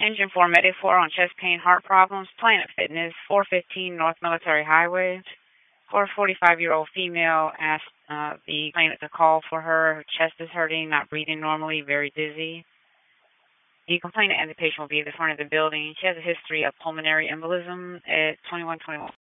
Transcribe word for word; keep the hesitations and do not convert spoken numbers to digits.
Engine four, Medic four on chest pain, heart problems, Planet Fitness, four fifteen North Military Highway. For a forty-five-year-old female asked uh, the clinic to call for her. Her chest is hurting, not breathing normally, very dizzy. The complainant and the patient will be at the front of the building. She has a history of pulmonary embolism at twenty-one twenty-one.